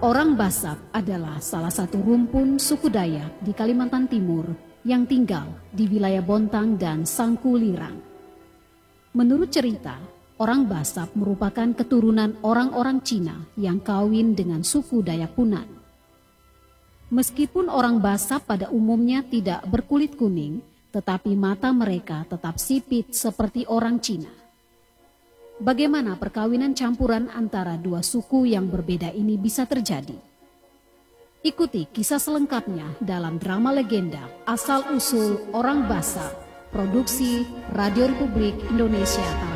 Orang Basak adalah salah satu rumpun suku Dayak di Kalimantan Timur yang tinggal di wilayah Bontang dan Sangkulirang. Menurut cerita, orang Basak merupakan keturunan orang-orang Cina yang kawin dengan suku Dayak Punan. Meskipun orang Basak pada umumnya tidak berkulit kuning, tetapi mata mereka tetap sipit seperti orang Cina. Bagaimana perkawinan campuran antara dua suku yang berbeda ini bisa terjadi? Ikuti kisah selengkapnya dalam drama legenda Asal Usul Orang Basak, produksi Radio Republik Indonesia.